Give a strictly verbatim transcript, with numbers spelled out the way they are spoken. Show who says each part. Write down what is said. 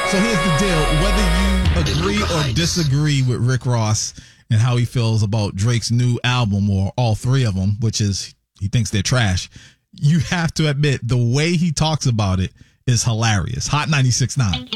Speaker 1: So here's the deal. Whether you agree or disagree with Rick Ross and how he feels about Drake's new album, or all three of them, which is he thinks they're trash, you have to admit the way he talks about it is hilarious. Hot ninety-six point nine.